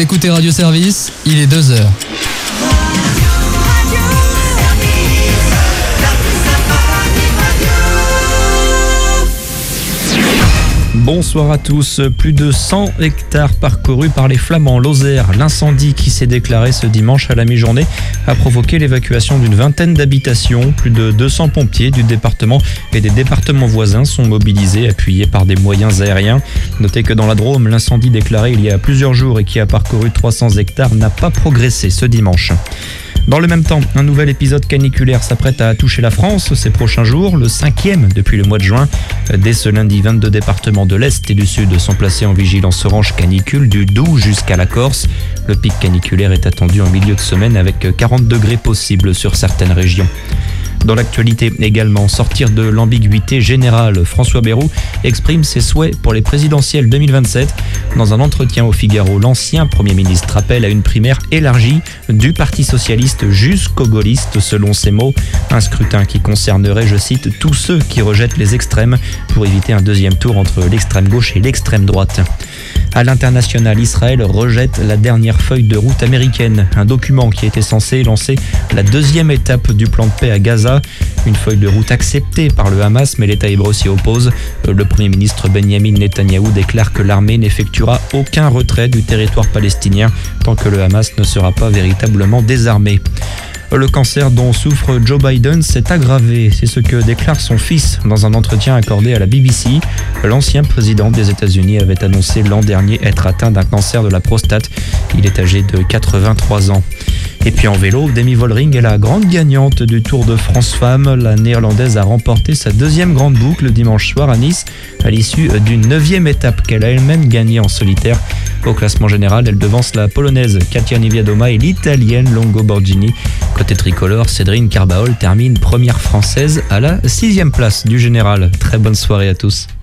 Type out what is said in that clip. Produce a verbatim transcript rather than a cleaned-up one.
écoutez Radio Service, il est deux heures. Bonsoir à tous. Plus de cent hectares parcourus par les flammes en Lozère. L'incendie qui s'est déclaré ce dimanche à la mi-journée a provoqué l'évacuation d'une vingtaine d'habitations. Plus de deux cents pompiers du département et des départements voisins sont mobilisés, appuyés par des moyens aériens. Notez que dans la Drôme, l'incendie déclaré il y a plusieurs jours et qui a parcouru trois cents hectares n'a pas progressé ce dimanche. Dans le même temps, un nouvel épisode caniculaire s'apprête à toucher la France ces prochains jours, le cinquième depuis le mois de juin. Dès ce lundi, vingt-deux départements de l'Est et du Sud sont placés en vigilance orange canicule du Doubs jusqu'à la Corse. Le pic caniculaire est attendu en milieu de semaine avec quarante degrés possibles sur certaines régions. Dans l'actualité également, sortir de l'ambiguïté générale, François Bayrou exprime ses souhaits pour les présidentielles deux mille vingt-sept. Dans un entretien au Figaro, l'ancien Premier ministre appelle à une primaire élargie du Parti socialiste jusqu'aux gaullistes, selon ses mots. Un scrutin qui concernerait, je cite, tous ceux qui rejettent les extrêmes pour éviter un deuxième tour entre l'extrême gauche et l'extrême droite. À l'international, Israël rejette la dernière feuille de route américaine, un document qui était censé lancer la deuxième étape du plan de paix à Gaza. Une feuille de route acceptée par le Hamas, mais l'État hébreu s'y oppose. Le Premier ministre Benjamin Netanyahou déclare que l'armée n'effectuera aucun retrait du territoire palestinien tant que le Hamas ne sera pas véritablement désarmé. Le cancer dont souffre Joe Biden s'est aggravé. C'est ce que déclare son fils dans un entretien accordé à la B B C. L'ancien président des États-Unis avait annoncé l'an dernier être atteint d'un cancer de la prostate. Il est âgé de quatre-vingt-trois ans. Et puis en vélo, Demi Vollering est la grande gagnante du Tour de France Femmes. La néerlandaise a remporté sa deuxième grande boucle dimanche soir à Nice, à l'issue d'une neuvième étape qu'elle a elle-même gagnée en solitaire. Au classement général, elle devance la polonaise Katia Niewiadoma et l'italienne Longo Borghini. Côté tricolore, Cédrine Carbaol termine première française à la sixième place du général. Très bonne soirée à tous.